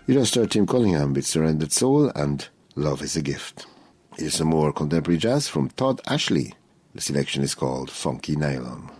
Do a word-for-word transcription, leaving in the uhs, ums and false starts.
You just heard Tim Cunningham with Surrendered Soul and Love is a Gift. Here's some more contemporary jazz from Todd Ashley. The selection is called Funky Nylon.